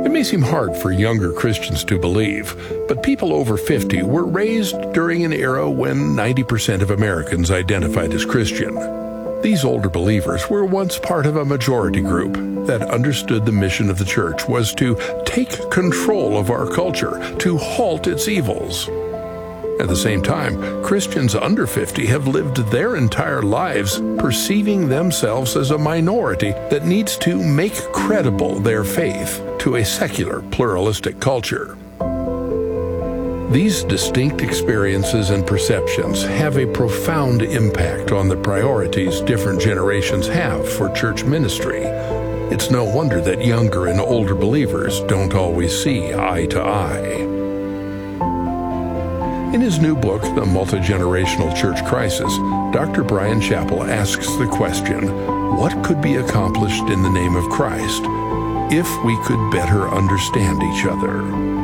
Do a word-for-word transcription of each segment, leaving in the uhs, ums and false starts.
It may seem hard for younger Christians to believe, but people over fifty were raised during an era when ninety percent of Americans identified as Christian. These older believers were once part of a majority group that understood the mission of the church was to take control of our culture, to halt its evils. At the same time, Christians under fifty have lived their entire lives perceiving themselves as a minority that needs to make credible their faith to a secular, pluralistic culture. These distinct experiences and perceptions have a profound impact on the priorities different generations have for church ministry. It's no wonder that younger and older believers don't always see eye to eye. In his new book, The Multi-Generational Church Crisis, Doctor Bryan Chapell asks the question, what could be accomplished in the name of Christ if we could better understand each other?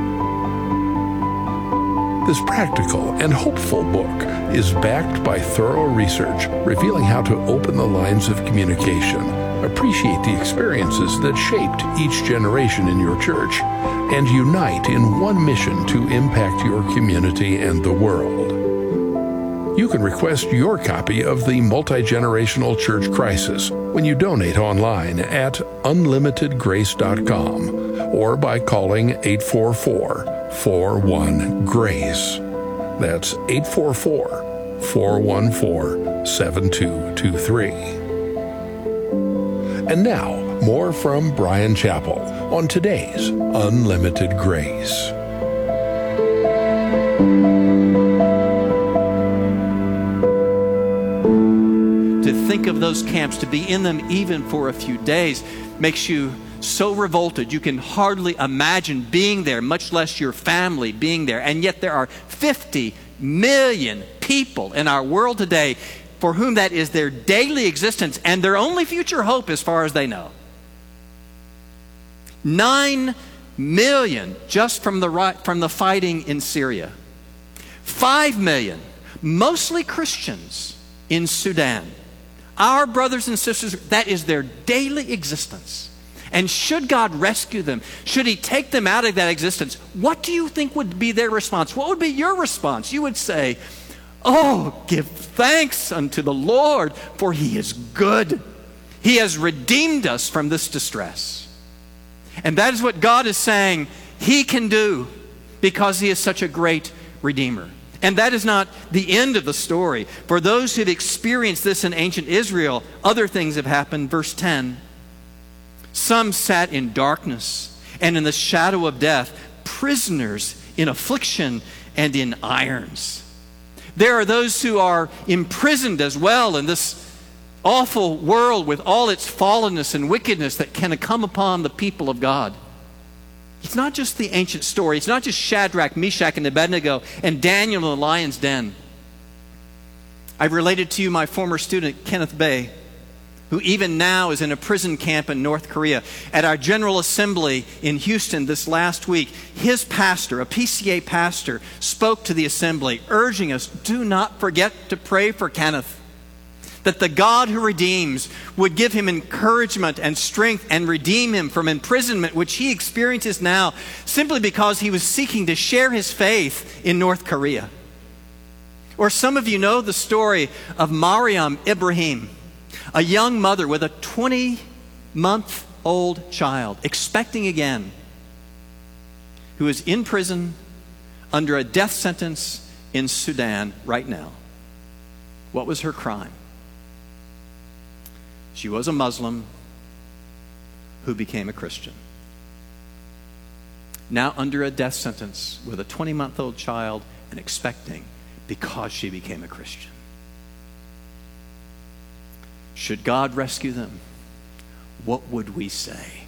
This practical and hopeful book is backed by thorough research revealing how to open the lines of communication, appreciate the experiences that shaped each generation in your church, and unite in one mission to impact your community and the world. You can request your copy of The Multi-Generational Church Crisis when you donate online at unlimited grace dot com or by calling eight four four, four one, GRACE. That's eight four four, four one four, seven two two three. And now, more from Bryan Chapell on today's Unlimited Grace. To think of those camps, to be in them even for a few days, makes you so revolted. You can hardly imagine being there, much less your family being there. And yet there are fifty million people in our world today for whom that is their daily existence and their only future hope as far as they know. Nine million just from the, from the fighting in Syria. Five million, mostly Christians, in Sudan. Our brothers and sisters, that is their daily existence. And should God rescue them, should He take them out of that existence, what do you think would be their response? What would be your response? You would say, oh, give thanks unto the Lord, for He is good. He has redeemed us from this distress. And that is what God is saying He can do because He is such a great Redeemer. And that is not the end of the story. For those who've experienced this in ancient Israel, other things have happened. Verse ten, some sat in darkness and in the shadow of death, prisoners in affliction and in irons. There are those who are imprisoned as well in this awful world with all its fallenness and wickedness that can come upon the people of God. It's not just the ancient story. It's not just Shadrach, Meshach, and Abednego and Daniel in the lion's den. I've related to you my former student, Kenneth Bay, who even now is in a prison camp in North Korea. At our General Assembly in Houston this last week, his pastor, a P C A pastor, spoke to the assembly, urging us, do not forget to pray for Kenneth, that the God who redeems would give him encouragement and strength and redeem him from imprisonment, which he experiences now simply because he was seeking to share his faith in North Korea. Or some of you know the story of Mariam Ibrahim, a young mother with a twenty-month-old child, expecting again, who is in prison under a death sentence in Sudan right now. What was her crime? She was a Muslim who became a Christian. Now under a death sentence with a twenty-month-old child and expecting because she became a Christian. Should God rescue them, what would we say?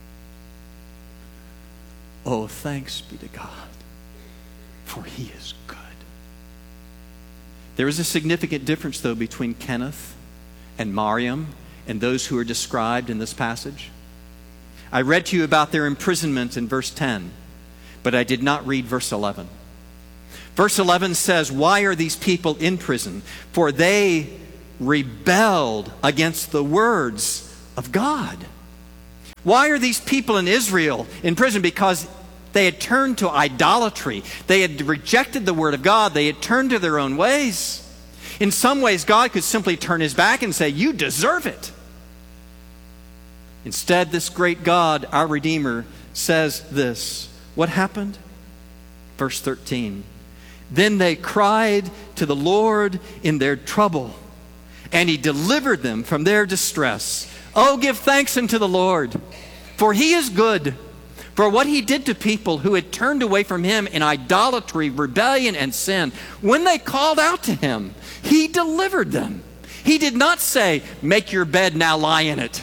Oh, thanks be to God, for He is good. There is a significant difference, though, between Kenneth and Mariam and those who are described in this passage. I read to you about their imprisonment in verse ten, but I did not read verse eleven. Verse eleven says, why are these people in prison? For they rebelled against the words of God. Why are these people in Israel in prison? Because they had turned to idolatry. They had rejected the word of God. They had turned to their own ways. In some ways, God could simply turn his back and say, you deserve it. Instead, this great God, our Redeemer, says this. What happened? Verse thirteen. Then they cried to the Lord in their trouble, and he delivered them from their distress. Oh, give thanks unto the Lord, for he is good. For what he did to people who had turned away from him in idolatry, rebellion, and sin, when they called out to him, he delivered them. He did not say, make your bed, now lie in it.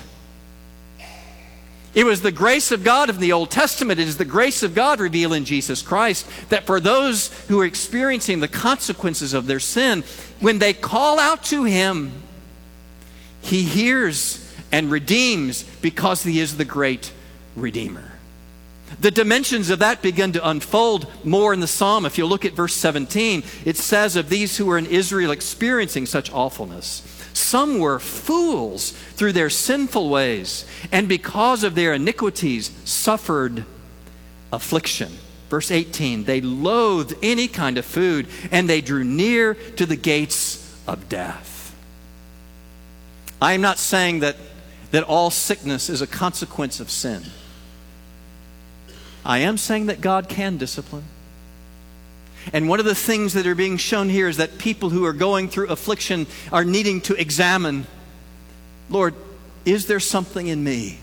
It was the grace of God of the Old Testament. It is the grace of God revealed in Jesus Christ that for those who are experiencing the consequences of their sin, when they call out to him, he hears and redeems because he is the great Redeemer. The dimensions of that begin to unfold more in the psalm. If you look at verse seventeen, it says of these who were in Israel experiencing such awfulness, some were fools through their sinful ways, and because of their iniquities suffered affliction. Verse eighteen, they loathed any kind of food, and they drew near to the gates of death. I am not saying that, that all sickness is a consequence of sin. I am saying that God can discipline. And one of the things that are being shown here is that people who are going through affliction are needing to examine, Lord, is there something in me?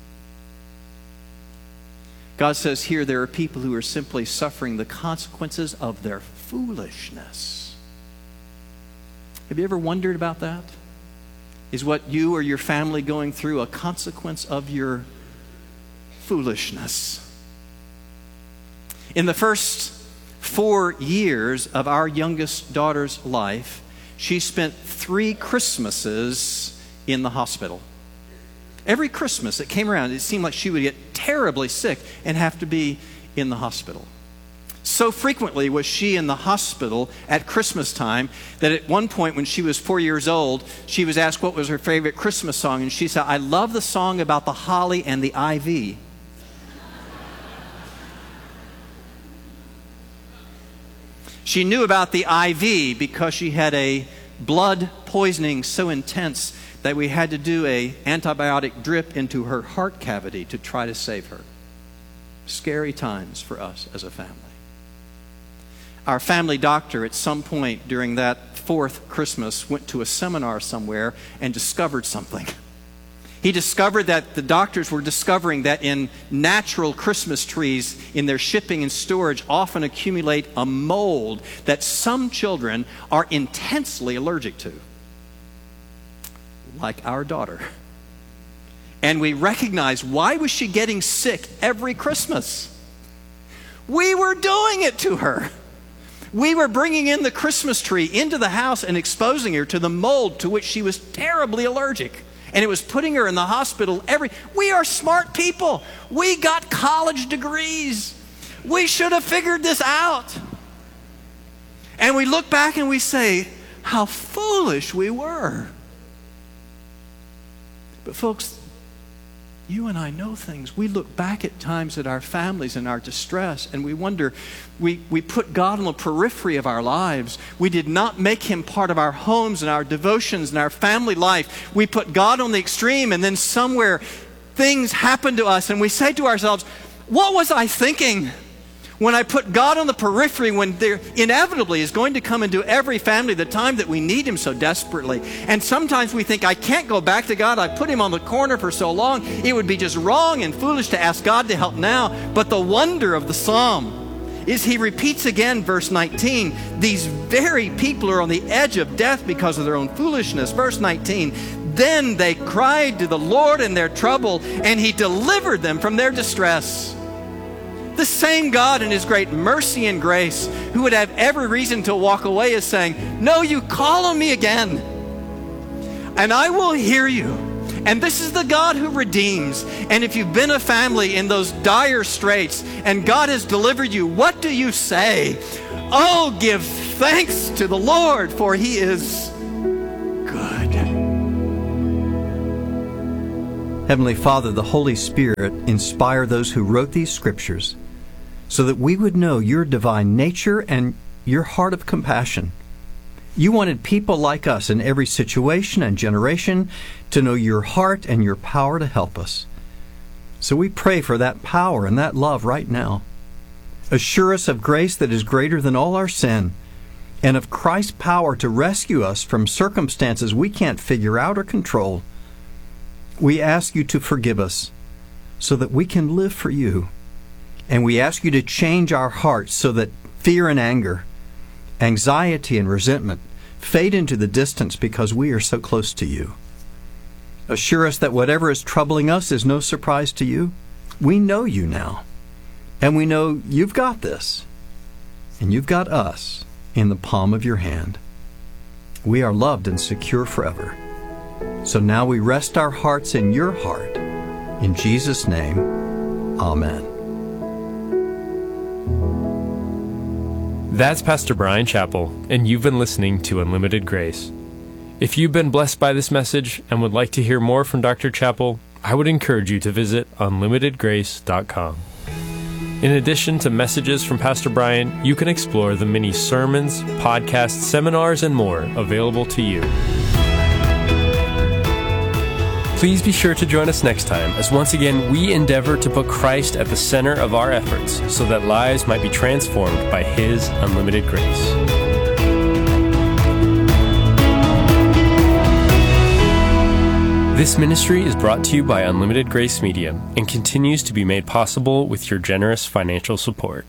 God says here there are people who are simply suffering the consequences of their foolishness. Have you ever wondered about that? Is what you or your family going through a consequence of your foolishness? In the first four years of our youngest daughter's life, she spent three Christmases in the hospital. Every Christmas that came around, it seemed like she would get terribly sick and have to be in the hospital. So frequently was she in the hospital at Christmas time that at one point when she was four years old, she was asked what was her favorite Christmas song, and she said, I love the song about the holly and the ivy. She knew about the I V because she had a blood poisoning so intense that we had to do an antibiotic drip into her heart cavity to try to save her. Scary times for us as a family. Our family doctor at some point during that fourth Christmas went to a seminar somewhere and discovered something. He discovered that the doctors were discovering that in natural Christmas trees, in their shipping and storage, often accumulate a mold that some children are intensely allergic to, like our daughter. And we recognized, why was she getting sick every Christmas? We were doing it to her. We were bringing in the Christmas tree into the house and exposing her to the mold to which she was terribly allergic. And it was putting her in the hospital every... We are smart people. We got college degrees. We should have figured this out. And we look back and we say, how foolish we were. But folks, you and I know things. We look back at times at our families and our distress, and we wonder, we, we put God on the periphery of our lives. We did not make him part of our homes and our devotions and our family life. We put God on the extreme, and then somewhere things happen to us, and we say to ourselves, what was I thinking when I put God on the periphery, when there inevitably is going to come into every family the time that we need him so desperately? And sometimes we think, I can't go back to God. I put him on the corner for so long. It would be just wrong and foolish to ask God to help now. But the wonder of the psalm is he repeats again, verse nineteen, these very people are on the edge of death because of their own foolishness. Verse nineteen, then they cried to the Lord in their trouble, and he delivered them from their distress. The same God in his great mercy and grace, who would have every reason to walk away, is saying, no, you call on me again, and I will hear you. And this is the God who redeems. And if you've been a family in those dire straits and God has delivered you, what do you say? Oh, give thanks to the Lord, for he is good. Heavenly Father, the Holy Spirit inspire those who wrote these scriptures so that we would know your divine nature and your heart of compassion. You wanted people like us in every situation and generation to know your heart and your power to help us. So we pray for that power and that love right now. Assure us of grace that is greater than all our sin, and of Christ's power to rescue us from circumstances we can't figure out or control. We ask you to forgive us so that we can live for you. And we ask you to change our hearts so that fear and anger, anxiety and resentment fade into the distance because we are so close to you. Assure us that whatever is troubling us is no surprise to you. We know you now, and we know you've got this, and you've got us in the palm of your hand. We are loved and secure forever. So now we rest our hearts in your heart. In Jesus' name, amen. That's Pastor Bryan Chapell, and you've been listening to Unlimited Grace. If you've been blessed by this message and would like to hear more from Doctor Chapell, I would encourage you to visit unlimited grace dot com. In addition to messages from Pastor Bryan, you can explore the many sermons, podcasts, seminars, and more available to you. Please be sure to join us next time as once again we endeavor to put Christ at the center of our efforts so that lives might be transformed by His unlimited grace. This ministry is brought to you by Unlimited Grace Media and continues to be made possible with your generous financial support.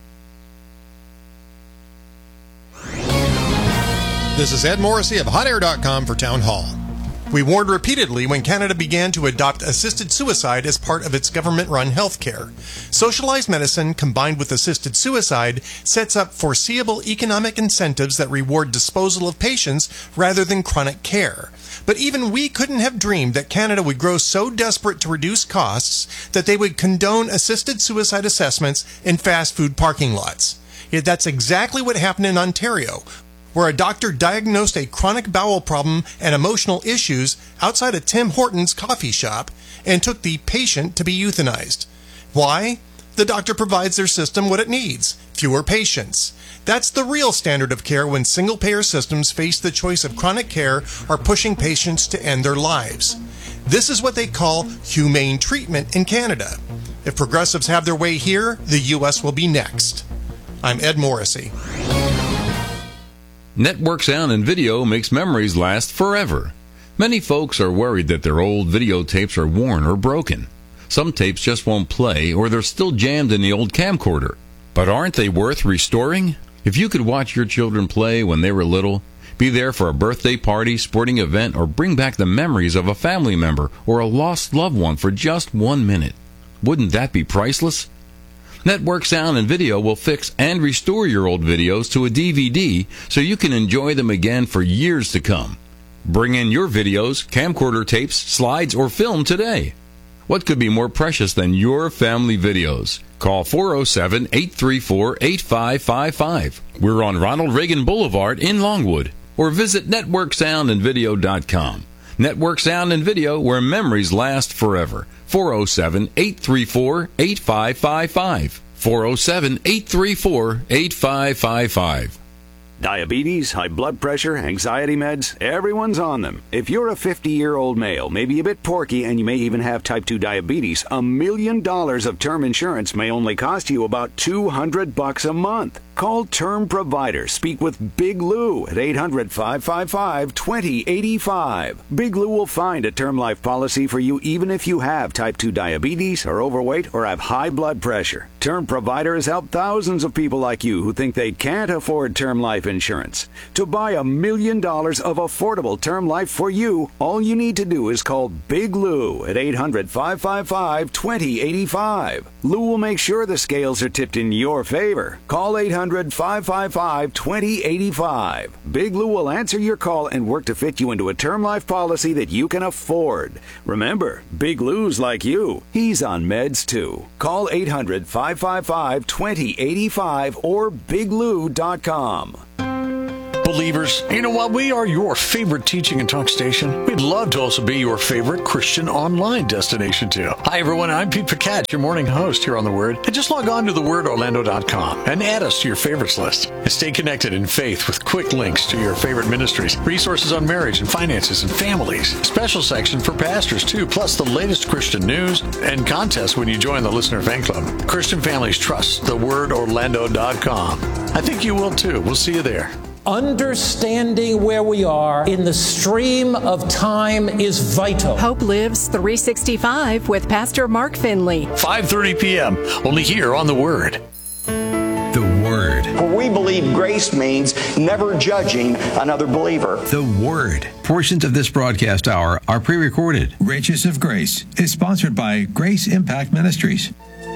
This is Ed Morrissey of hot air dot com for Town Hall. We warned repeatedly when Canada began to adopt assisted suicide as part of its government-run health care. Socialized medicine combined with assisted suicide sets up foreseeable economic incentives that reward disposal of patients rather than chronic care. But even we couldn't have dreamed that Canada would grow so desperate to reduce costs that they would condone assisted suicide assessments in fast food parking lots. Yet that's exactly what happened in Ontario, where a doctor diagnosed a chronic bowel problem and emotional issues outside a Tim Hortons coffee shop and took the patient to be euthanized. Why? The doctor provides their system what it needs: fewer patients. That's the real standard of care when single-payer systems face the choice of chronic care or pushing patients to end their lives. This is what they call humane treatment in Canada. If progressives have their way here, the U S will be next. I'm Ed Morrissey. Network Sound and Video makes memories last forever. Many folks are worried that their old videotapes are worn or broken. Some tapes just won't play, or they're still jammed in the old camcorder. But aren't they worth restoring? If you could watch your children play when they were little, be there for a birthday party, sporting event, or bring back the memories of a family member or a lost loved one for just one minute, wouldn't that be priceless? Network Sound and Video will fix and restore your old videos to a D V D so you can enjoy them again for years to come. Bring in your videos, camcorder tapes, slides, or film today. What could be more precious than your family videos? Call four oh seven, eight three four, eight five five five. We're on Ronald Reagan Boulevard in Longwood. Or visit network sound and video dot com. Network Sound and Video, where memories last forever. four oh seven, eight three four, eight five five five. four oh seven, eight three four, eight five five five. Diabetes, high blood pressure, anxiety meds, everyone's on them. If you're a fifty-year-old male, maybe a bit porky, and you may even have type two diabetes, a million dollars of term insurance may only cost you about two hundred bucks a month. Call Term Provider. Speak with Big Lou at eight hundred, five five five, two oh eight five. Big Lou will find a term life policy for you even if you have type two diabetes, are overweight, or have high blood pressure. Term Provider has helped thousands of people like you who think they can't afford term life insurance. To buy a million dollars of affordable term life for you, all you need to do is call Big Lou at eight hundred, five five five, two oh eight five. Lou will make sure the scales are tipped in your favor. Call eight hundred, five five five, two oh eight five. Big Lou will answer your call and work to fit you into a term life policy that you can afford. Remember, Big Lou's like you. He's on meds too. Call eight hundred, five five five, two oh eight five or big lou dot com. Believers, you know, while we are your favorite teaching and talk station, we'd love to also be your favorite Christian online destination too. Hi everyone, I'm Pete Pacat, your morning host here on The Word. And just log on to the word orlando dot com and add us to your favorites list. And stay connected in faith with quick links to your favorite ministries, resources on marriage and finances and families, a special section for pastors too, plus the latest Christian news and contests when you join the Listener Fan Club. Christian families trust the word orlando dot com. I think you will too. We'll see you there. Understanding where we are in the stream of time is vital. Hope Lives three sixty-five with Pastor Mark Finley. five thirty p.m. only here on The Word. The Word. For we believe grace means never judging another believer. The Word. Portions of this broadcast hour are pre-recorded. Riches of Grace is sponsored by Grace Impact Ministries.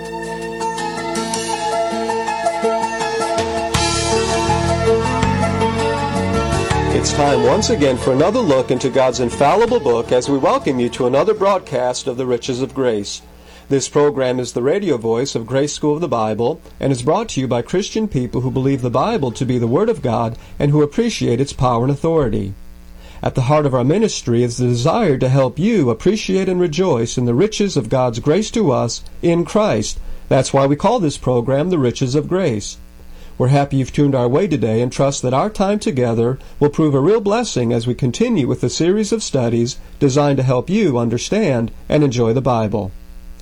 It's time once again for another look into God's infallible book as we welcome you to another broadcast of the Riches of Grace. This program is the radio voice of Grace School of the Bible and is brought to you by Christian people who believe the Bible to be the Word of God and who appreciate its power and authority. At the heart of our ministry is the desire to help you appreciate and rejoice in the riches of God's grace to us in Christ. That's why we call this program the Riches of Grace. We're happy you've tuned our way today and trust that our time together will prove a real blessing as we continue with a series of studies designed to help you understand and enjoy the Bible.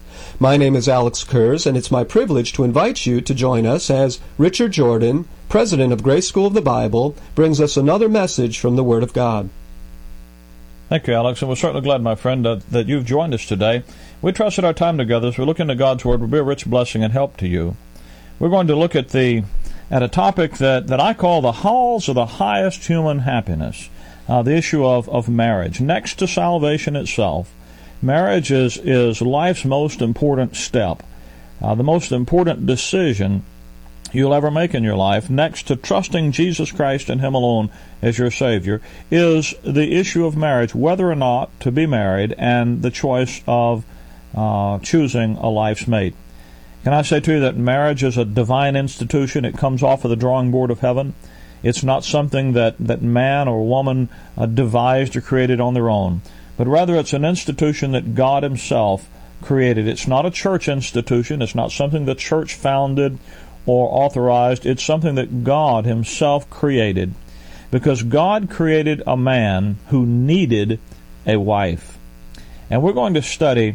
My name is Alex Kurz, and it's my privilege to invite you to join us as Richard Jordan, President of Grace School of the Bible, brings us another message from the Word of God. Thank you, Alex, and we're certainly glad, my friend, uh, that you've joined us today. We trust that our time together as we look into God's Word will be a rich blessing and help to you. We're going to look at the at a topic that, that I call the halls of the highest human happiness, uh, the issue of, of marriage. Next to salvation itself, marriage is, is life's most important step, uh, the most important decision you'll ever make in your life, next to trusting Jesus Christ and Him alone as your Savior, is the issue of marriage, whether or not to be married, and the choice of uh, choosing a life's mate. Can I say to you that marriage is a divine institution? It comes off of the drawing board of heaven. It's not something that, that man or woman uh, devised or created on their own, but rather it's an institution that God Himself created. It's not a church institution. It's not something the church founded or authorized. It's something that God Himself created, because God created a man who needed a wife. And we're going to study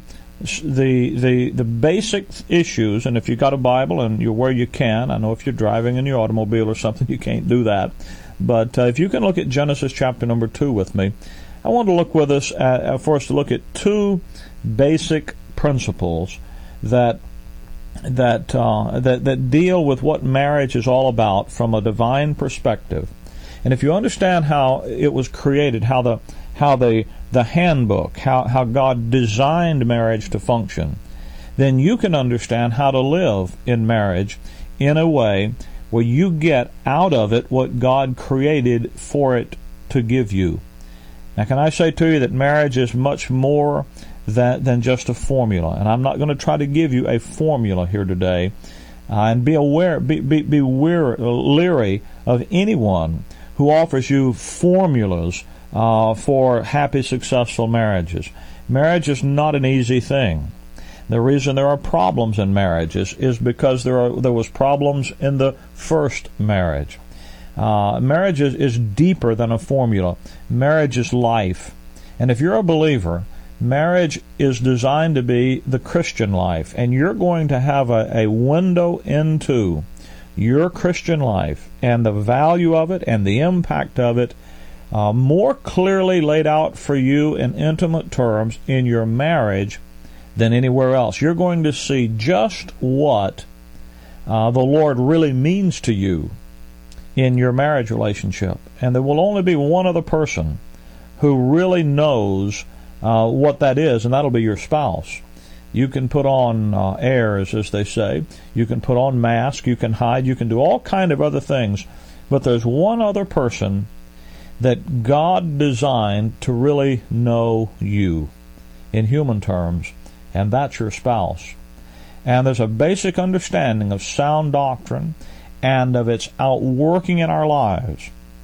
the the the basic issues, and if you've got a Bible and you're where you can, I know if you're driving in your automobile or something you can't do that, but uh, if you can look at Genesis chapter number two with me, I want to look with us at, for us to look at two basic principles that that uh, that that deal with what marriage is all about from a divine perspective. And if you understand how it was created, how the how the the handbook, how, how God designed marriage to function, then you can understand how to live in marriage in a way where you get out of it what God created for it to give you. Now, can I say to you that marriage is much more than, than just a formula? And I'm not going to try to give you a formula here today. Uh, and be aware, be, be, be weary, leery of anyone who offers you formulas Uh, for happy, successful marriages. Marriage is not an easy thing. The reason there are problems in marriages is because there are there was problems in the first marriage. Uh, marriage is, is deeper than a formula. Marriage is life. And if you're a believer, marriage is designed to be the Christian life, and you're going to have a, a window into your Christian life and the value of it and the impact of it Uh, more clearly laid out for you in intimate terms in your marriage than anywhere else. You're going to see just what uh, the Lord really means to you in your marriage relationship. And there will only be one other person who really knows uh, what that is, and that'll be your spouse. You can put on uh, airs, as they say. You can put on masks. You can hide. You can do all kind of other things. But there's one other person that God designed to really know you in human terms, and that's your spouse. And there's a basic understanding of sound doctrine and of its outworking in our lives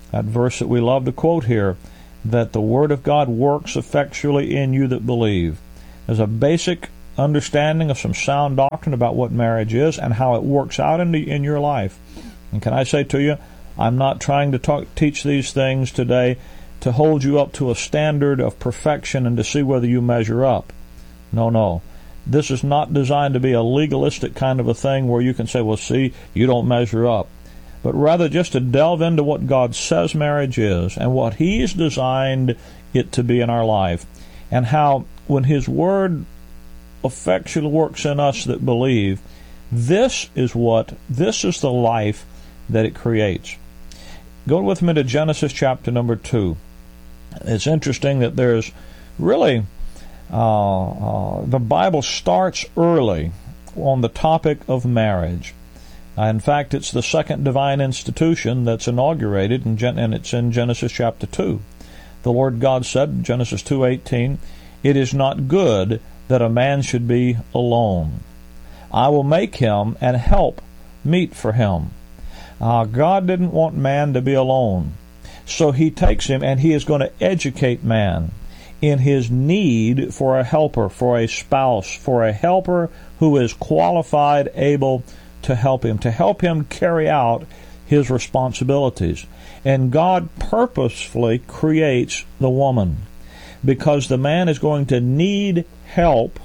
That verse that we love to quote here, that the Word of God works effectually in you that believe. There's a basic understanding of some sound doctrine about what marriage is and how it works out in, the, in your life. And can I say to you, I'm not trying to talk, teach these things today to hold you up to a standard of perfection and to see whether you measure up. No, no. This is not designed to be a legalistic kind of a thing where you can say, well, see, you don't measure up. But rather just to delve into what God says marriage is and what He's designed it to be in our life, and how when His Word effectually works in us that believe, this is what, this is the life that it creates. Go with me to Genesis chapter number two. It's interesting that there's really, uh, uh, the Bible starts early on the topic of marriage. Uh, in fact, it's the second divine institution that's inaugurated, in Gen- and it's in Genesis chapter two. The Lord God said, Genesis two eighteen, "It is not good that a man should be alone. I will make him and help meet for him." Uh, God didn't want man to be alone. So He takes him and He is going to educate man in his need for a helper, for a spouse, for a helper who is qualified, able to help him, to help him carry out his responsibilities. And God purposefully creates the woman because the man is going to need help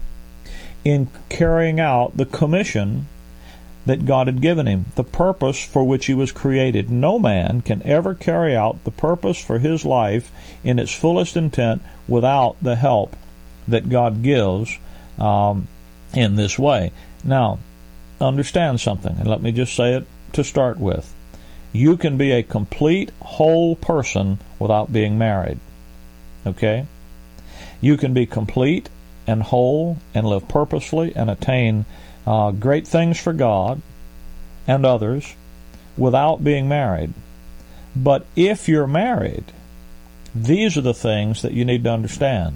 in carrying out the commission that God had given him, the purpose for which he was created. No man can ever carry out the purpose for his life in its fullest intent without the help that God gives um, in this way. Now, understand something, and let me just say it to start with. You can be a complete, whole person without being married. Okay? You can be complete and whole and live purposefully and attain uh, great things for God and others without being married. But if you're married, these are the things that you need to understand.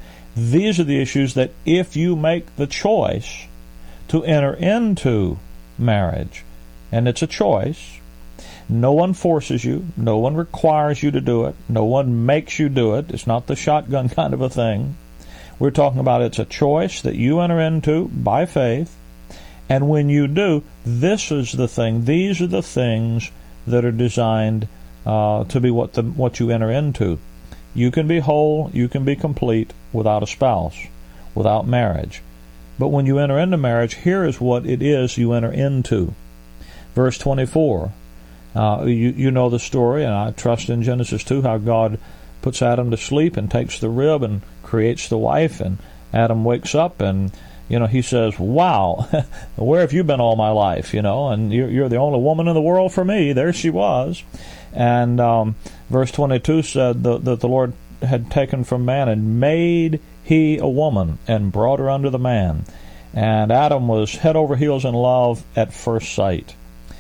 These are the issues that if you make the choice to enter into marriage, and it's a choice, no one forces you, no one requires you to do it, no one makes you do it, it's not the shotgun kind of a thing. We're talking about it's a choice that you enter into by faith, and when you do, this is the thing, these are the things that are designed uh, to be what the what you enter into. You can be whole, you can be complete without a spouse, without marriage. But when you enter into marriage, here is what it is you enter into. Verse twenty-four, uh, you, you know the story, and I trust in Genesis two how God puts Adam to sleep and takes the rib and creates the wife, and Adam wakes up and, you know, he says, wow, where have you been all my life, you know, and you're, you're the only woman in the world for me. There she was. And um, verse twenty-two said that the, the Lord had taken from man and made he a woman and brought her unto the man. And Adam was head over heels in love at first sight.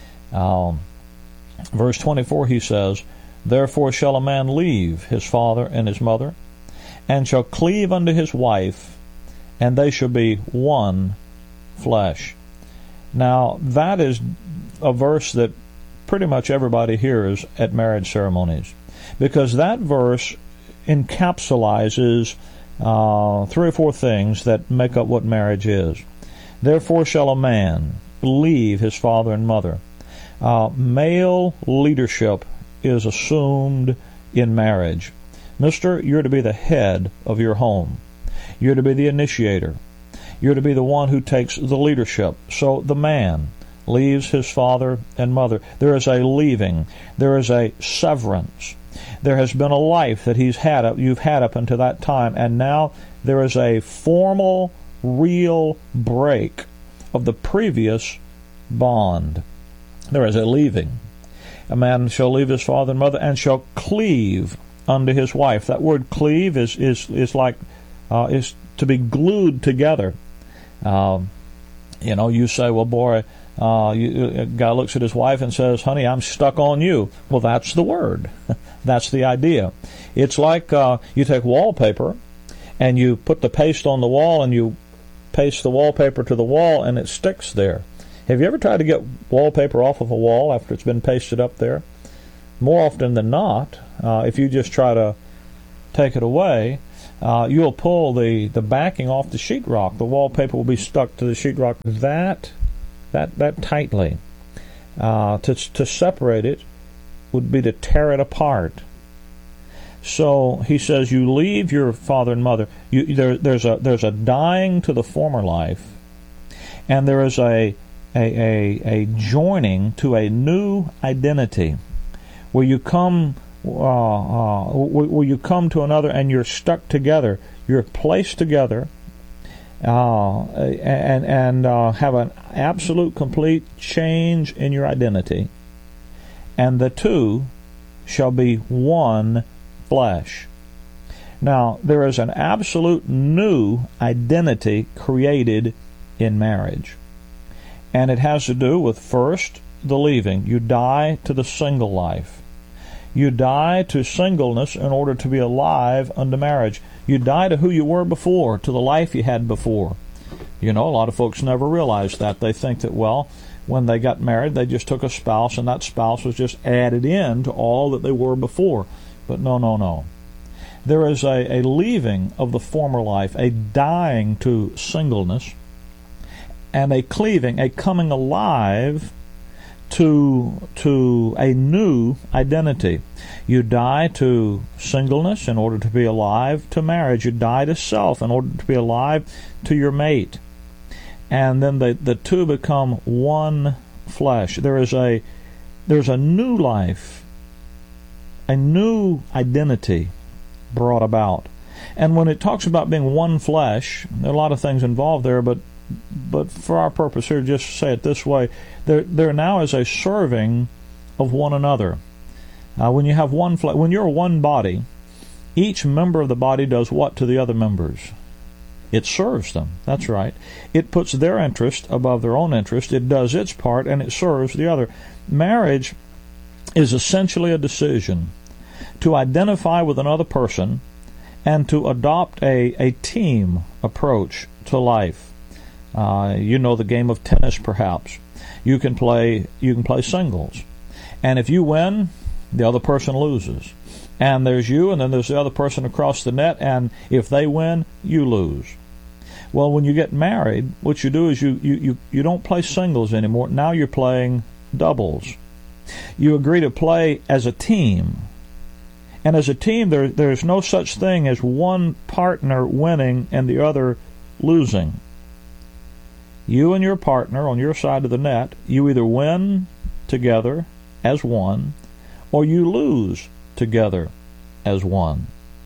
Um, verse twenty-four, he says, "Therefore shall a man leave his father and his mother, and shall cleave unto his wife, and they shall be one flesh." Now, that is a verse that pretty much everybody hears at marriage ceremonies, because that verse encapsulates uh, three or four things that make up what marriage is. Therefore shall a man leave his father and mother. Uh, male leadership is assumed in marriage. Mister, you're to be the head of your home. You're to be the initiator. You're to be the one who takes the leadership. So the man leaves his father and mother. There is a leaving. There is a severance. There has been a life that he's had up, you've had up until that time, and now there is a formal, real break of the previous bond. There is a leaving. A man shall leave his father and mother and shall cleave unto his wife. That word cleave is is is like uh, is to be glued together. Um, you know, you say, well, boy, uh, you, a guy looks at his wife and says, honey, I'm stuck on you. Well, that's the word. That's the idea. It's like uh, you take wallpaper and you put the paste on the wall and you paste the wallpaper to the wall and it sticks there. Have you ever tried to get wallpaper off of a wall after it's been pasted up there? more often than not, uh, if you just try to take it away, uh, you'll pull the, the backing off the sheetrock. The wallpaper will be stuck to the sheetrock that that that tightly. Uh, to to separate it would be to tear it apart. So he says, you leave your father and mother. You, there, there's a there's a dying to the former life, and there is a a, a a joining to a new identity, where you come uh, uh, where you come to another, and you're stuck together. You're placed together, uh, and and uh, have an absolute, complete change in your identity, and the two shall be one flesh. Now, there is an absolute new identity created in marriage. And it has to do with, first, the leaving. You die to the single life. You die to singleness in order to be alive unto marriage. You die to who you were before, to the life you had before. You know, a lot of folks never realize that. They think that, well, when they got married, they just took a spouse, and that spouse was just added in to all that they were before. But no, no, no. There is a, a leaving of the former life, a dying to singleness, and a cleaving, a coming alive to to a new identity. You die to singleness in order to be alive to marriage. You die to self in order to be alive to your mate. And then the, the two become one flesh. There is a there's a new life, a new identity brought about. And when it talks about being one flesh, there are a lot of things involved there, but but for our purpose here, just say it this way: there there now is a serving of one another. Uh, when you have one flesh, when you're one body, each member of the body does what to the other members? It serves them. That's right. It puts their interest above their own interest. It does its part, and it serves the other. Marriage is essentially a decision to identify with another person and to adopt a, a team approach to life. Uh, you know the game of tennis, perhaps. You can play you can play singles. And if you win, the other person loses. And there's you, and then there's the other person across the net, and if they win, you lose. Well, when you get married, what you do is you, you, you, you don't play singles anymore. Now you're playing doubles. You agree to play as a team. And as a team, there there's no such thing as one partner winning and the other losing. You and your partner on your side of the net, you either win together as one, or you lose together as one.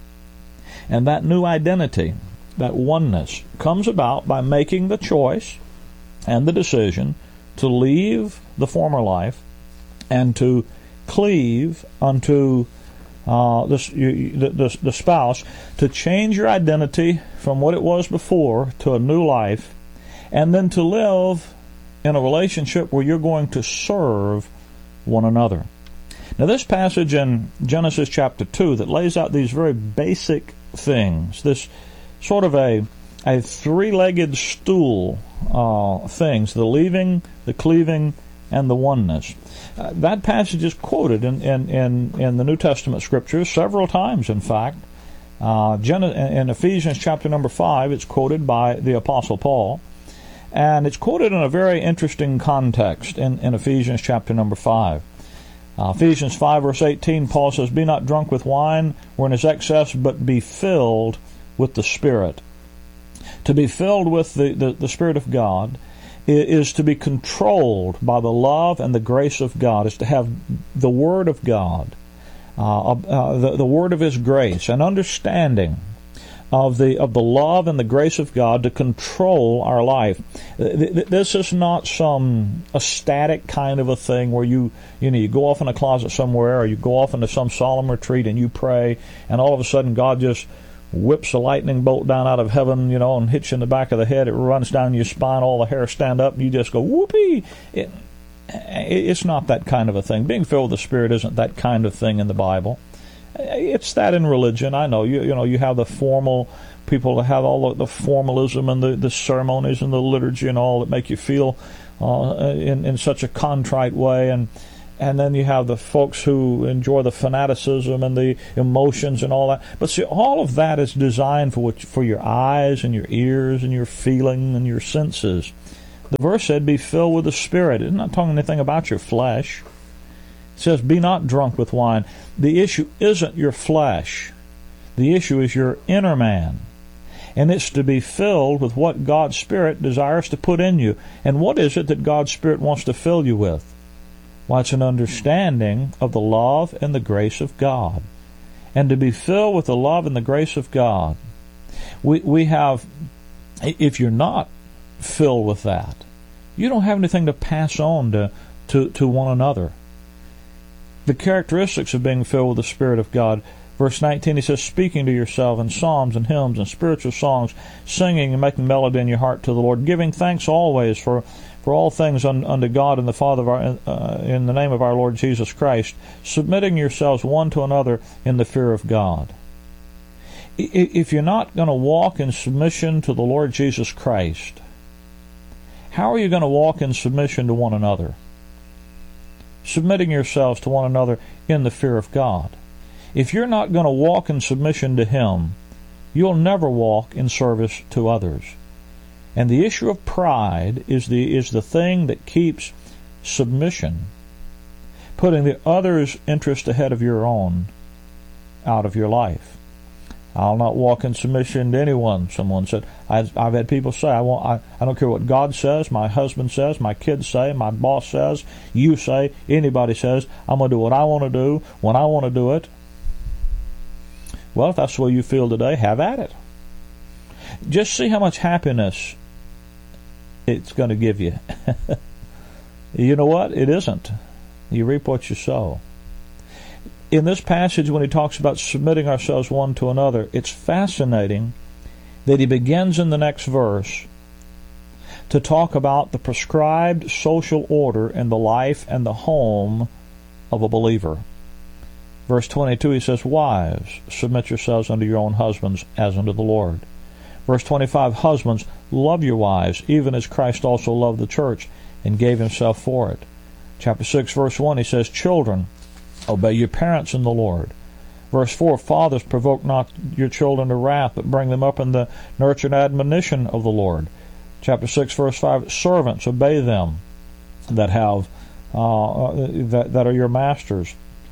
And that new identity, that oneness, comes about by making the choice and the decision to leave the former life and to cleave unto uh, the, the, the, the spouse, to change your identity from what it was before to a new life, and then to live in a relationship where you're going to serve one another. Now, this passage in Genesis chapter two that lays out these very basic things, this sort of a a three-legged stool uh, things, the leaving, the cleaving, and the oneness. Uh, that passage is quoted in, in, in, in the New Testament scriptures several times, in fact. Uh, Gen- in Ephesians chapter number five, it's quoted by the Apostle Paul. And it's quoted in a very interesting context in, in Ephesians chapter number five. Uh, Ephesians five verse eighteen, Paul says, "Be not drunk with wine, wherein is excess, but be filled with the Spirit." To be filled with the, the, the Spirit of God is to be controlled by the love and the grace of God, is to have the Word of God, uh, uh, the, the Word of His grace, an understanding of the of the love and the grace of God to control our life. This is not some a static kind of a thing where you you know you go off in a closet somewhere, or you go off into some solemn retreat and you pray, and all of a sudden God just whips a lightning bolt down out of heaven, you know, and hits you in the back of the head. It runs down your spine, all the hair stand up, and you just go whoopee. It, it's not that kind of a thing. Being filled with the Spirit isn't that kind of thing in the Bible. It's that in religion. I know you. You know you have the formal people that have all the, the formalism and the, the ceremonies and the liturgy and all that make you feel uh, in in such a contrite way, and and then you have the folks who enjoy the fanaticism and the emotions and all that. But see, all of that is designed for what, for your eyes and your ears and your feeling and your senses. The verse said, be filled with the Spirit. It's not talking anything about your flesh. It says, be not drunk with wine. The issue isn't your flesh. The issue is your inner man. And it's to be filled with what God's Spirit desires to put in you. And what is it that God's Spirit wants to fill you with? Well, it's an understanding of the love and the grace of God. And to be filled with the love and the grace of God. We, we have, if you're not filled with that, you don't have anything to pass on to, to, to one another. The characteristics of being filled with the Spirit of God. Verse nineteen, he says, speaking to yourself in psalms and hymns and spiritual songs, singing and making melody in your heart to the Lord, giving thanks always for, for all things un, unto God and the Father of our, uh, in the name of our Lord Jesus Christ, submitting yourselves one to another in the fear of God. If you're not going to walk in submission to the Lord Jesus Christ, how are you going to walk in submission to one another? Submitting yourselves to one another in the fear of God. If you're not going to walk in submission to Him, you'll never walk in service to others. And the issue of pride is the is the thing that keeps submission, putting the other's interest ahead of your own, out of your life. I'll not walk in submission to anyone, someone said. I've, I've had people say, I, won't, I, I don't care what God says, my husband says, my kids say, my boss says, you say, anybody says, I'm going to do what I want to do, when I want to do it. Well, if that's the way you feel today, have at it. Just see how much happiness it's going to give you. You know what? It isn't. You reap what you sow. In this passage, when he talks about submitting ourselves one to another, it's fascinating that he begins in the next verse to talk about the prescribed social order in the life and the home of a believer. Verse twenty-two, he says, wives, submit yourselves unto your own husbands as unto the Lord. Verse twenty-five, husbands, love your wives, even as Christ also loved the church and gave himself for it. Chapter six, verse one, he says, children, obey your parents in the Lord. Verse four, fathers, provoke not your children to wrath, but bring them up in the nurture and admonition of the Lord. Chapter six, verse five, servants, obey them that have uh, that, that are your masters.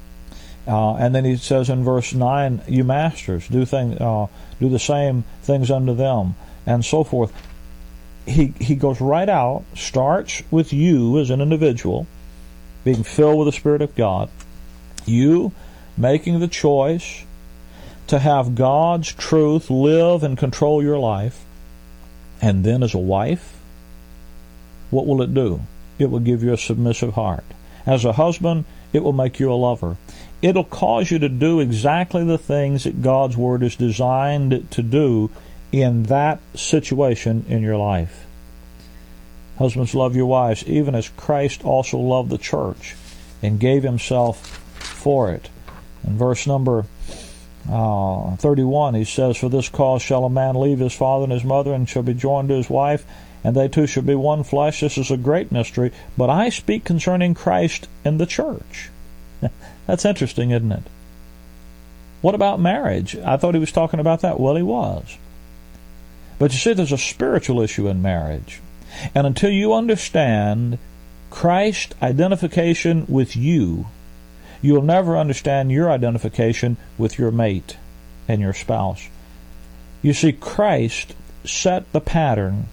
Uh, and then he says in verse nine, you masters, do thing, uh, do the same things unto them, and so forth. He he goes right out, starts with you as an individual, being filled with the Spirit of God, you making the choice to have God's truth live and control your life, and then as a wife, what will it do? It will give you a submissive heart. As a husband, it will make you a lover. It'll cause you to do exactly the things that God's Word is designed to do in that situation in your life. Husbands, love your wives, even as Christ also loved the church and gave himself for it. In verse number uh, thirty-one, he says, for this cause shall a man leave his father and his mother, and shall be joined to his wife, and they two shall be one flesh. This is a great mystery, but I speak concerning Christ and the church. That's interesting, isn't it? What about marriage? I thought he was talking about that. Well, he was. But you see, there's a spiritual issue in marriage. And until you understand Christ's identification with you, you'll never understand your identification with your mate and your spouse. You see, Christ set the pattern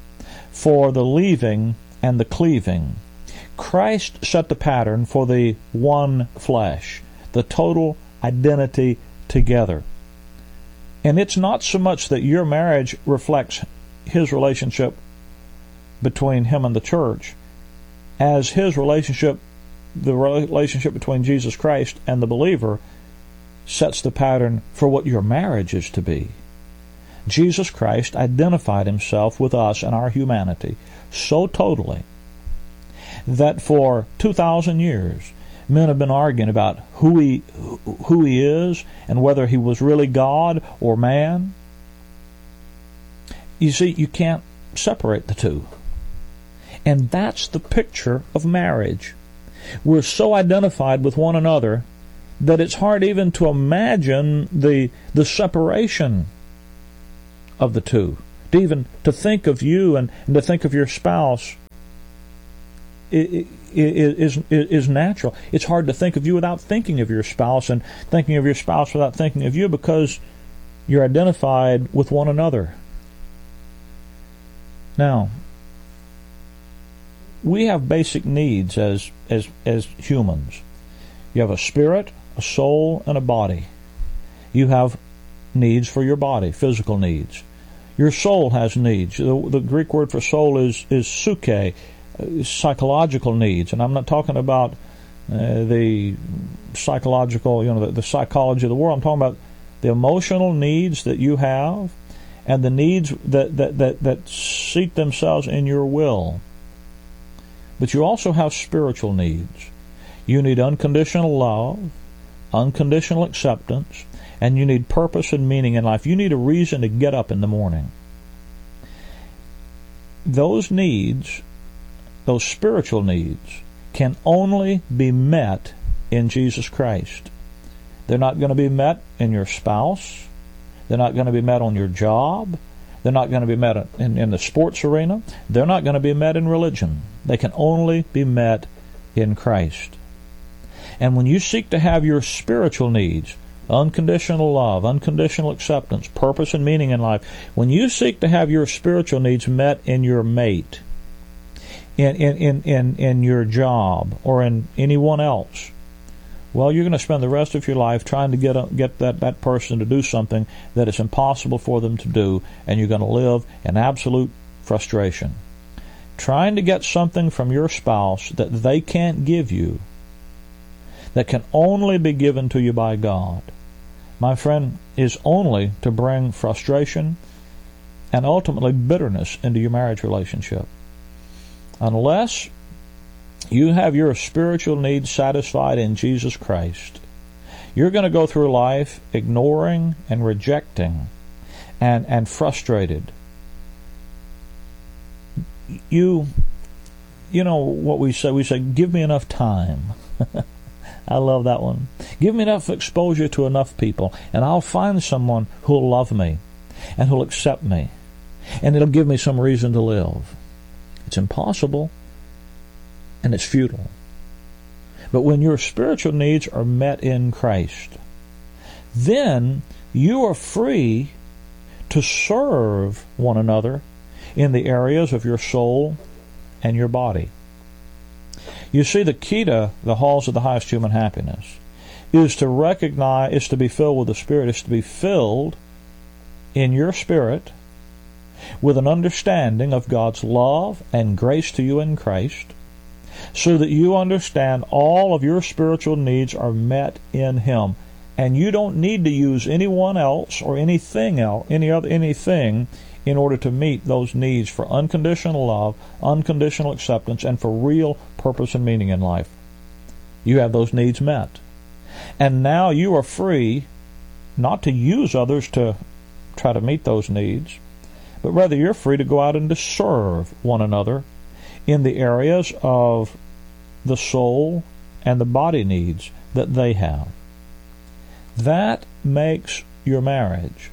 for the leaving and the cleaving. Christ set the pattern for the one flesh, the total identity together. And it's not so much that your marriage reflects his relationship between him and the church as his relationship, the relationship between Jesus Christ and the believer, sets the pattern for what your marriage is to be. Jesus Christ identified himself with us and our humanity so totally that for two thousand years men have been arguing about who he who he is and whether he was really God or man. You see, you can't separate the two. And that's the picture of marriage. We're so identified with one another that it's hard even to imagine the the separation of the two. To even to think of you and, and to think of your spouse is, is, is natural. It's hard to think of you without thinking of your spouse, and thinking of your spouse without thinking of you, because you're identified with one another. Now, we have basic needs as as as humans. You have a spirit, a soul, and a body. You have needs for your body, physical needs. Your soul has needs. The, the Greek word for soul is is psyche, uh, psychological needs, and I'm not talking about uh, the psychological, you know, the, the psychology of the world. I'm talking about the emotional needs that you have, and the needs that that that, that seat themselves in your will. But you also have spiritual needs. You need unconditional love, unconditional acceptance, and you need purpose and meaning in life. You need a reason to get up in the morning. Those needs, those spiritual needs, can only be met in Jesus Christ. They're not going to be met in your spouse. They're not going to be met on your job. They're not going to be met in, in the sports arena. They're not going to be met in religion. They can only be met in Christ. And when you seek to have your spiritual needs, unconditional love, unconditional acceptance, purpose and meaning in life, when you seek to have your spiritual needs met in your mate, in in, in, in, in your job, or in anyone else, well, you're going to spend the rest of your life trying to get a, get that, that person to do something that is impossible for them to do, and you're going to live in absolute frustration. Trying to get something from your spouse that they can't give you, that can only be given to you by God, my friend, is only to bring frustration and ultimately bitterness into your marriage relationship. Unless you have your spiritual needs satisfied in Jesus Christ, you're going to go through life ignoring and rejecting and, and frustrated. You, you know what we say? We say, give me enough time. I love that one. Give me enough exposure to enough people, and I'll find someone who'll love me and who'll accept me, and it'll give me some reason to live. It's impossible, and it's futile. But when your spiritual needs are met in Christ, then you are free to serve one another in the areas of your soul and your body. You see, the key to the halls of the highest human happiness is to recognize, is to be filled with the Spirit, is to be filled in your spirit with an understanding of God's love and grace to you in Christ, so that you understand all of your spiritual needs are met in Him, and you don't need to use anyone else or anything else, any other anything in order to meet those needs for unconditional love, unconditional acceptance, and for real purpose and meaning in life. You have those needs met. And now you are free not to use others to try to meet those needs, but rather you're free to go out and to serve one another in the areas of the soul and the body needs that they have. That makes your marriage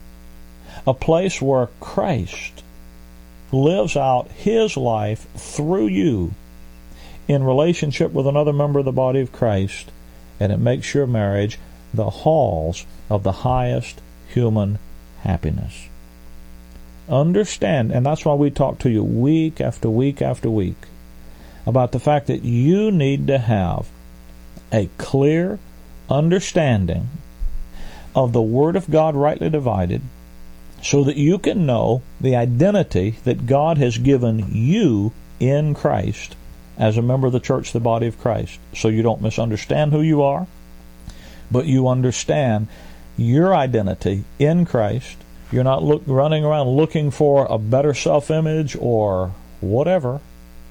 a place where Christ lives out His life through you in relationship with another member of the body of Christ, and it makes your marriage the halls of the highest human happiness. Understand, and that's why we talk to you week after week after week about the fact that you need to have a clear understanding of the Word of God rightly divided, so that you can know the identity that God has given you in Christ as a member of the church, the body of Christ. So you don't misunderstand who you are, but you understand your identity in Christ. You're not look, running around looking for a better self-image or whatever.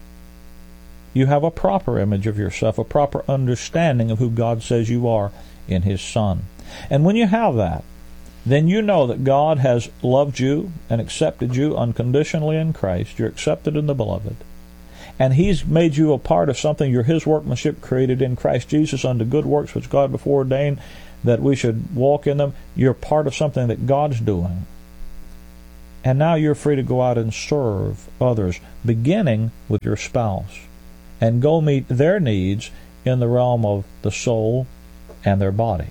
You have a proper image of yourself, a proper understanding of who God says you are in His Son. And when you have that, then you know that God has loved you and accepted you unconditionally in Christ. You're accepted in the Beloved. and He's made you a part of something. You're His workmanship, created in Christ Jesus unto good works, which God before ordained that we should walk in them. You're part of something that God's doing. And now you're free to go out and serve others, beginning with your spouse, and go meet their needs in the realm of the soul and their body.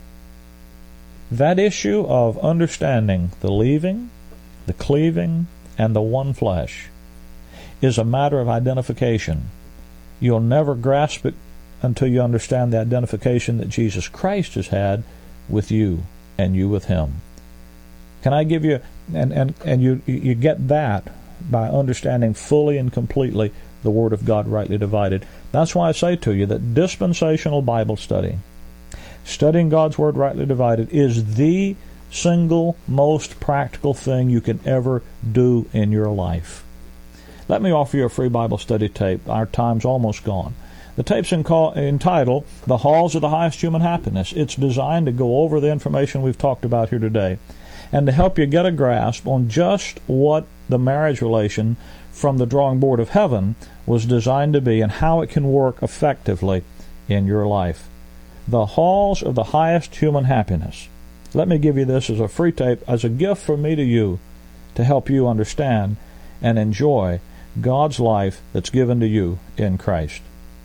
That issue of understanding the leaving, the cleaving, and the one flesh is a matter of identification. You'll never grasp it until you understand the identification that Jesus Christ has had with you and you with Him. Can I give you, and, and, and you, you get that by understanding fully and completely the Word of God rightly divided. That's why I say to you that dispensational Bible study, studying God's Word rightly divided, is the single most practical thing you can ever do in your life. Let me offer you a free Bible study tape. Our time's almost gone. The tape's entitled The Halls of the Highest Human Happiness. It's designed to go over the information we've talked about here today and to help you get a grasp on just what the marriage relation from the drawing board of heaven was designed to be and how it can work effectively in your life. The Halls of the Highest Human Happiness. Let me give you this as a free tape, as a gift from me to you, to help you understand and enjoy God's life that's given to you in Christ.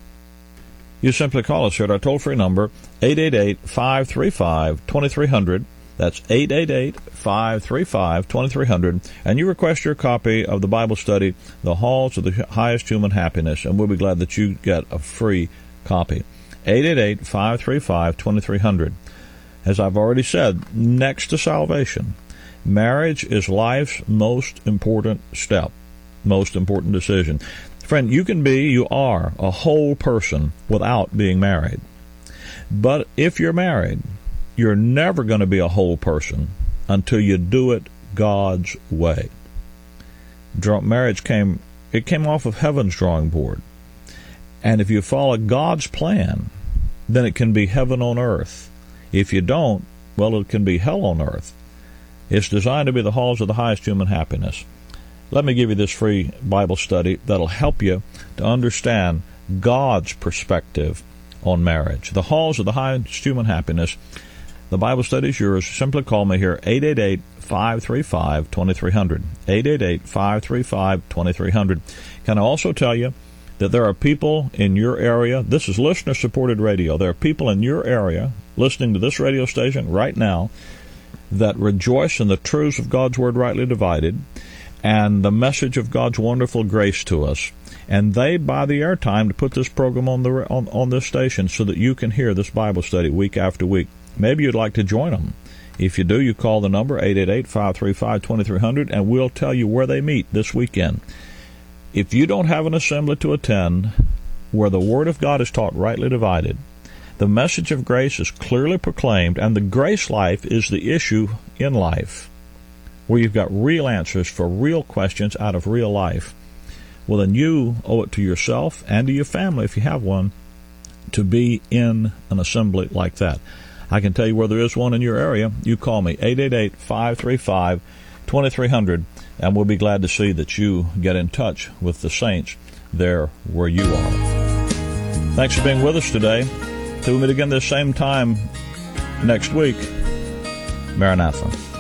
You simply call us here at our toll-free number, eight eight eight, five three five, two three zero zero. That's eight eight eight, five three five, two three zero zero. And you request your copy of the Bible study, The Halls of the Highest Human Happiness, and we'll be glad that you get a free copy. eight eight eight, five three five, two three zero zero. As I've already said, next to salvation, marriage is life's most important step, most important decision. Friend, you can be, you are, a whole person without being married. But if you're married, you're never going to be a whole person until you do it God's way. Marriage came, it came off of heaven's drawing board. And if you follow God's plan, then it can be heaven on earth. If you don't, well, it can be hell on earth. It's designed to be the halls of the highest human happiness. Let me give you this free Bible study that'll help you to understand God's perspective on marriage. The halls of the highest human happiness. The Bible study is yours. Simply call me here, eight eight eight, five three five, two three zero zero. eight eight eight, five three five, two three zero zero. Can I also tell you that there are people in your area, this is listener-supported radio, there are people in your area listening to this radio station right now that rejoice in the truths of God's Word rightly divided and the message of God's wonderful grace to us. And they buy the airtime to put this program on the on, on this station so that you can hear this Bible study week after week. Maybe you'd like to join them. If you do, you call the number eight eight eight, five three five, two three zero zero, and we'll tell you where they meet this weekend. If you don't have an assembly to attend where the Word of God is taught rightly divided, the message of grace is clearly proclaimed, and the grace life is the issue in life, where you've got real answers for real questions out of real life, well, then you owe it to yourself and to your family, if you have one, to be in an assembly like that. I can tell you where there is one in your area. You call me, eight eight eight, five three five, two three zero zero, and we'll be glad to see that you get in touch with the saints there where you are. Thanks for being with us today. Till we meet again this same time next week, Maranatha.